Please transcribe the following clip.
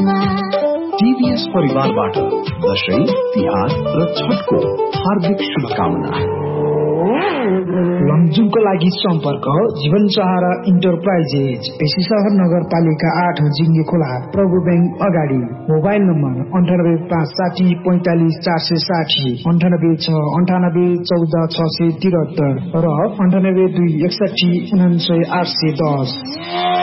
टिभीएस परिवारबाट दशैं, तिहार र छठको हार्दिक शुभकामना। लमजुङको लागि सम्पर्क जीवन सहारा इन्टरप्राइजेज, पेशी सहर नगरपालिका 8 जिङ्गे खोला, प्रभु बैंक अगाडि। मोबाइल नम्बर 9856 45 460, 96 98 14 673 र 98 2 61 99 810।